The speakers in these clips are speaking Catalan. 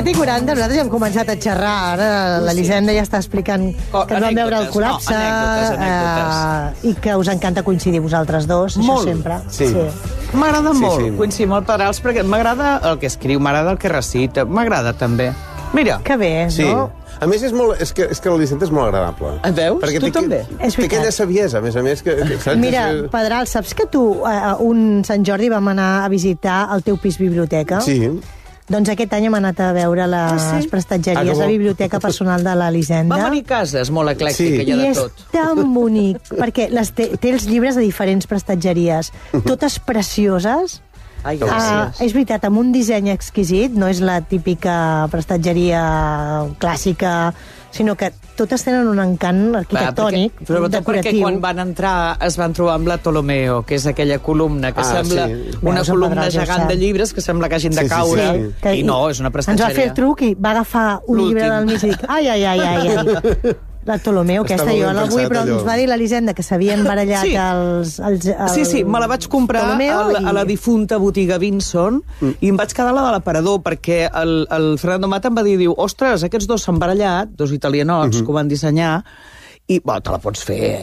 7:40, nosaltres ja hem començat a xerrar. Ara l'Elisenda ja està explicant que ens vam veure el col·lapse i que us encanta coincidir vosaltres dos, això sempre. Sí. M'agrada molt coincidir amb el Pedrals, perquè m'agrada el que escriu, m'agrada el que recita, m'agrada també. Mira. Que bé, no? A més, és que l'Elisenda és molt agradable. Et veus? Perquè tu també. Té aquella saviesa, a més. Mira, Pedral, saps que tu un Sant Jordi vam anar a visitar el teu pis biblioteca? Sí. Doncs aquest any hem anat a veure les prestatgeries, la biblioteca personal de l'Elisenda. Va venir a casa, és molt eclèctica, hi ha de tot. I és tan bonic, perquè té els llibres de diferents prestatgeries, totes precioses. Ai, gràcies. És veritat, amb un disseny exquisit, no és la típica prestatgeria clàssica, sinó que totes tenen un encant arquitectònic, decoratiu. Perquè quan van entrar es van trobar amb la Ptolomeo, que és aquella columna que sembla una columna gegant de llibres que sembla que hagin de caure. I no, és una prestatgeria. Ens va fer el truc i va agafar un llibre del mig i dic, ai. La Ptolomeo, aquesta jo l'avui, però ens va dir l'Elisenda que s'havien barallat els Sí, me la vaig comprar a la difunta botiga Vinson i em vaig quedar la de l'aparador perquè el Fernando Mata em va dir, ostres, aquests dos s'han barallat, dos italianots que ho van dissenyar, i te la pots fer,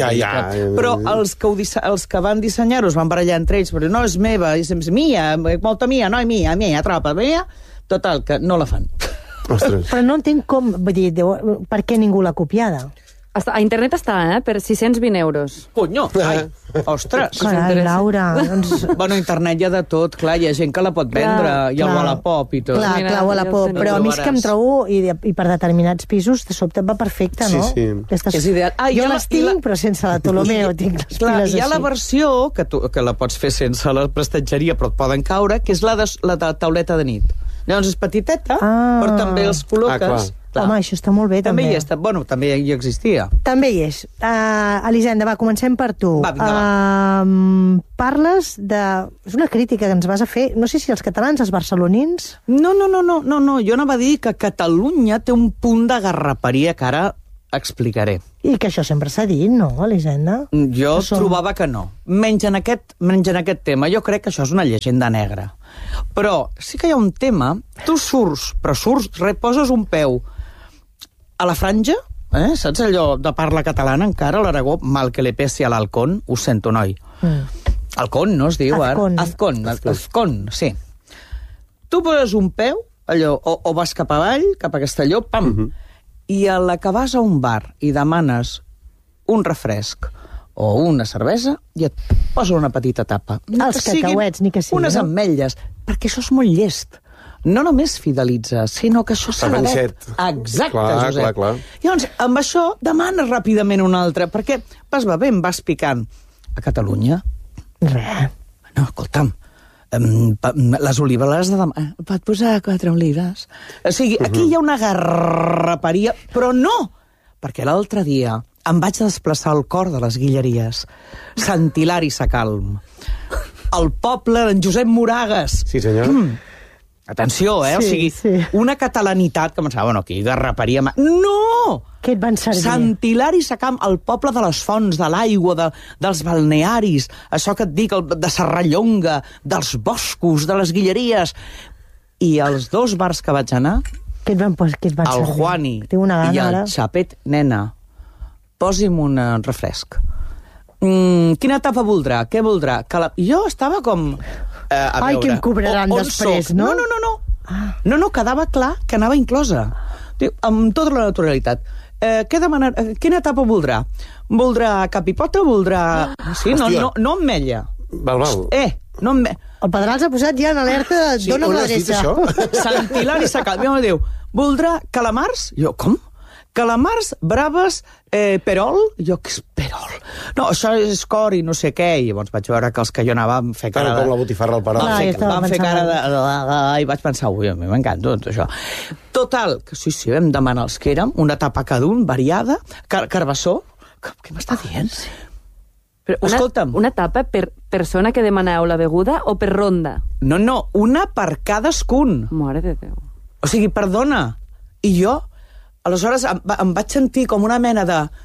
però els que van dissenyar-ho es van barallar entre ells, però no, és meva, és mia, molta mia, no, mia, tropa, mia, total, que no la fan. Ostres. Però no entenc com, vull dir, per què ningú l'ha copiada. A internet està, per 620 euros. Conyo! Ai, ostres! Carai, Laura. Bueno, a internet hi ha de tot, clar, hi ha gent que la pot vendre, hi ha el Wallapop i tot. Clar, Wallapop, però a mi és que em trobo, i per determinats pisos, de sobte va perfecte, no? Sí. És ideal. Jo les tinc, però sense la Ptolomeo tinc les piles així. Hi ha la versió, que la pots fer sense la prestatgeria, però et poden caure, que és la de tauleta de nit. Llavors és petiteta, però també els col·loques. Home, això està molt bé, també. També hi existia. També hi és. Elisenda, comencem per tu. Va, vinga, va. Parles de... És una crítica que ens vas a fer, no sé si els catalans, els barcelonins... No, jo anava a dir que Catalunya té un punt de garraperia que ara explicaré. I que això sempre s'ha dit, no, Elisenda? Jo trobava que no. Menys en aquest tema. Jo crec que això és una llegenda negra. Però sí que hi ha un tema, tu surts, poses un peu a la franja, saps allò de parla catalana encara, l'Aragó, mal que le pesi a l'Alcón, ho sento, noi. Alcón, no es diu ara? Azcón, sí. Tu poses un peu, allò, o vas cap avall, cap a Castelló, pam, i a la que vas a un bar i demanes un refresc o una cervesa i et posa una petita tapa. Els cacauets, ni que sigui, unes ametlles, perquè això és molt llest. No només fidelitza, sinó que això s'ha de ver. Exacte, Josep. Clar. Llavors, amb això demanes ràpidament un altre, perquè vas bevent, vas picant. A Catalunya... Res. No, escolta'm, les olives les de demà... Pot posar 4 olives? O sigui, aquí hi ha una garraperia, però no! Perquè l'altre dia em vaig desplaçar al cor de les Guilleries, Sant Hilari Sacalm, el poble d'en Josep Moragues. Sí, senyor. Atenció, o sigui, una catalanitat que pensava, aquí garraperia... No! Què et van servir? Sant Hilari Sacalm, el poble de les fonts, de l'aigua, dels balnearis, això que et dic, de Serrallonga, dels boscos, de les Guilleries. I els dos bars que vaig anar, què et van servir? El Juani i el Xapet, nena, posi'm un refresc. Quina tapa voldrà? Què voldrà? Jo estava com... a veure... Ai, que em cobraran després, no? No, quedava clar que anava inclosa. Amb tota la naturalitat. Quina tapa voldrà? Voldrà capipota? Voldrà... Sí, no ametlla. Val. No ametlla. El Pedrals ha posat ja en alerta, dona l'adreça. Sant Hilari Sacalm. Jo em diu, voldrà calamars? Jo, com? Calamars, braves, perol? Jo, què és perol? No, això és cor i no sé què. I llavors vaig veure que els que jo anava van fer cara de... Com la botifarra al perol. Van fer cara de... I vaig pensar, ui, a mi m'encanta tot això. Total, que sí, vam demanar els que érem, una tapa cada un, variada, carbassó. Què m'està dient? Escolta'm. Una tapa per persona que demaneu la beguda o per ronda? No, una per cadascun. Mare de Déu. O sigui, perdona. I jo... Aleshores em vaig sentir com una mena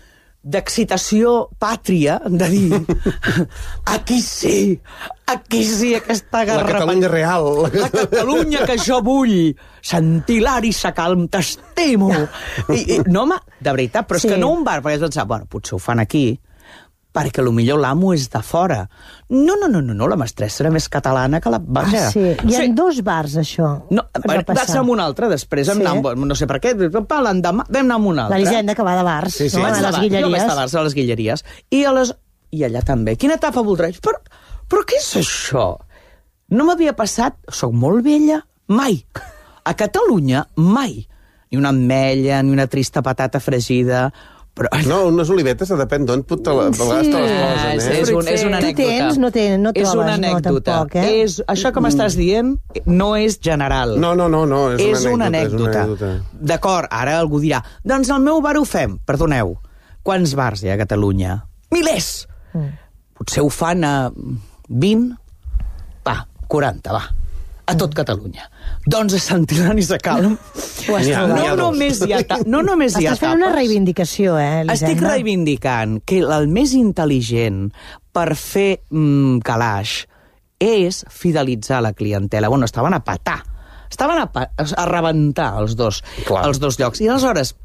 d'excitació pàtria, de dir aquí sí, aquesta guerra... La Catalunya real. La Catalunya que jo vull. Sant Hilari Sacalm, t'estimo. No, home, de veritat, però és que no un bar, perquè es pensava, bueno, potser ho fan aquí, perquè potser l'amo és de fora. No, la mestressa era més catalana que la... Vaja. Sí, hi ha 2 bars, això. No, vaig anar amb un altre, després, no sé per què, l'endemà vam anar amb un altre. L'Elisenda, que va de bars, sí. no? A les Guilleries. Jo vaig de bars, a les Guilleries. I allà també. Quina etapa voldràs? Però què és això? No m'havia passat, soc molt vella, mai. A Catalunya, mai. Ni una ametlla, ni una trista patata fregida... Però... No, unes olivetes depèn d'on te les posen, És una anècdota. Tu tens, no trobes, és una anècdota. Tampoc, Això que m'estàs dient no és general. No, és una anècdota. D'acord, ara algú dirà, doncs al meu bar ho fem. Perdoneu, quants bars hi ha a Catalunya? Milers! Potser ho fan a 20? Va, 40, va. A tot Catalunya. Doncs a Sant Hilari Sacalm no només hi ha Estàs fent una reivindicació, Elisenda? Estic reivindicant que el més intel·ligent per fer calaix és fidelitzar la clientela. Bueno, estaven a petar. Estaven a rebentar els dos llocs. I aleshores,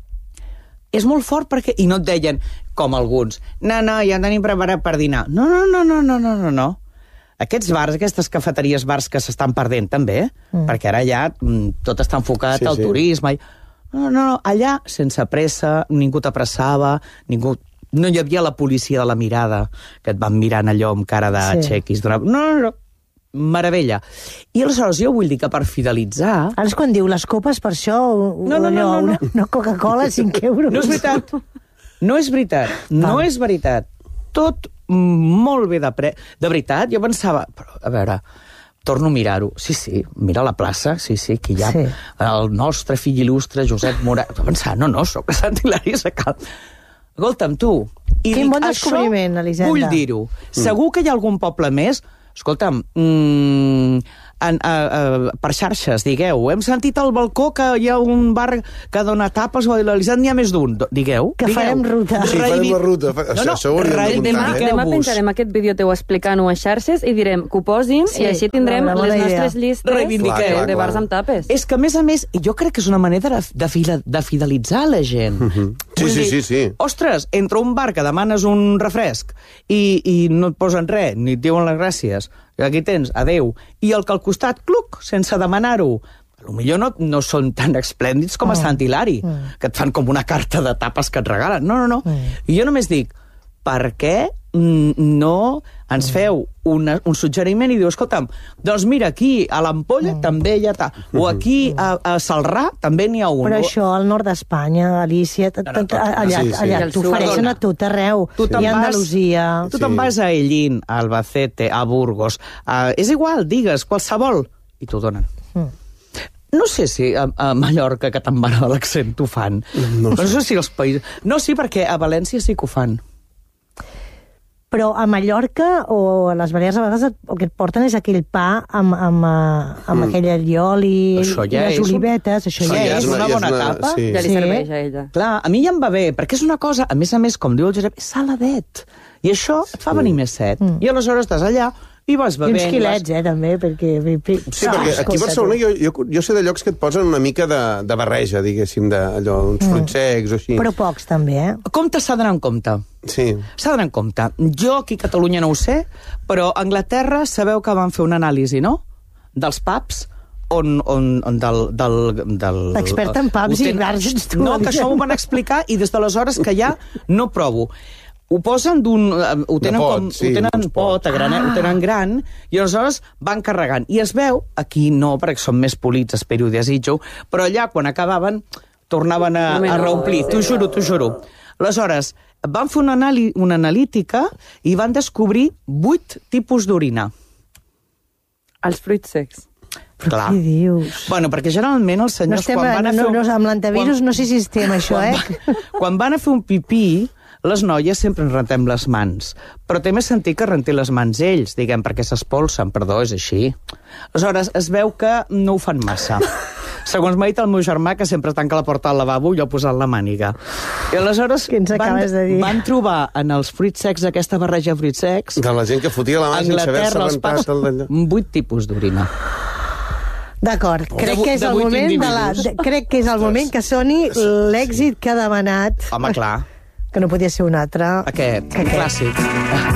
és molt fort perquè... I no et deien, com alguns, no, ja tenim preparat per dinar. No. Aquests bars, aquestes cafeteries, bars que s'estan perdent també, perquè ara ja tot està enfocat al turisme. No, allà, sense pressa, ningú t'apressava, no hi havia la policia de la mirada, que et van mirant allò amb cara de xequis. No, meravella. I aleshores jo vull dir que per fidelitzar... Ara és quan diu les copes, per això, una Coca-Cola, 5 euros. No és veritat. Tot molt bé de veritat. Jo pensava, però, a veure, torno a mirar-ho. Sí, mira la plaça, sí, que hi ha el nostre fill il·lustre, Josep Morat. Jo pensava, no, soc a Sant Hilari Sacalm. Escolta'm, tu... Quin bon descobriment, Elisenda. Vull dir-ho. Segur que hi ha algun poble més... Escolta'm, per xarxes, digueu, hem sentit al balcó que hi ha un bar que dona tapes, o a l'Elisenda n'hi ha més d'un. Digueu. Que farem ruta. Sí, farem la ruta. Això ho hauríem de comptar, Demà penjarem aquest vídeo teu explicant-ho a xarxes i direm que ho posin i així tindrem les nostres llistes de bars amb tapes. És que, a més, jo crec que és una manera de fidelitzar la gent. Sí. Ostres, entre un bar que demanes un refresc i no et posen res, ni et diuen les gràcies, aquí tens, adeu, i el que al costat, cluc, sense demanar-ho, potser no són tan esplèndids com a Sant Hilari, que et fan com una carta de tapes que et regalen. No. I jo només dic, per què no ens feu un suggeriment i diu, escolta'm, doncs mira, aquí a l'Ampolla també hi ha o aquí a Salrà també n'hi ha un. Però això al nord d'Espanya, Galícia, allà t'ofereixen a tot arreu. I a Andalusia. Tu te'n vas a Ellín, a Albacete, a Burgos, és igual, digues, qualsevol, i t'ho donen. No sé si a Mallorca, que tan m'agrada l'accent, t'ho fan. No sé si els països... No, sí, perquè a València sí que ho fan. Però a Mallorca o a les Balears a vegades el que et porten és aquell pa amb aquell alliol i les olivetes. Això ja és una bona tapa. Ja li serveix a ella. Clar, a mi ja em va bé, perquè és una cosa, a més, com diu el Josep, és saladet. I això et fa venir més set. I aleshores estàs allà i vas bevent... I uns quilets, també, perquè... Sí, perquè aquí a Barcelona jo sé de llocs que et posen una mica de barreja, diguéssim, d'allò, uns fruits secs o així. Però pocs, també, Compte s'ha d'anar en compte. Sí. S'ha d'anar en compte. Jo aquí a Catalunya no ho sé, però a Anglaterra sabeu que van fer una anàlisi, no?, dels pubs, L'expert en pubs i bars. No, que això ho van explicar i des d'aleshores que ja no provo. Ho posen ho tenen pot, ho tenen gran, i aleshores van carregant. I es veu, aquí no, perquè són més polits, espero i desitjo, però allà, quan acabaven, tornaven a reomplir. T'ho juro. Aleshores, van fer una analítica i van descobrir 8 tipus d'orina. Els fruits secs. Però què dius? Bueno, perquè generalment els senyors... Amb l'antivirus no sé si estem, això, Quan van a fer un pipí, les noies sempre ens rentem les mans. Però té més sentit que rentar les mans ells, diguem, perquè s'espolsen. Perdó, és així. Aleshores, es veu que no ho fan massa. Segons m'ha dit el meu germà, que sempre tanca la porta al lavabo, jo posant la màniga. I aleshores van trobar en els fruits secs, aquesta barreja de fruits secs... De la gent que fotia la mà sense haver-se rentat el d'allò. 8 tipus d'orina. D'acord, crec que és el moment crec que és el moment que soni l'èxit que ha demanat. Home, clar. Que no podia ser un altre. Aquest, clàssic.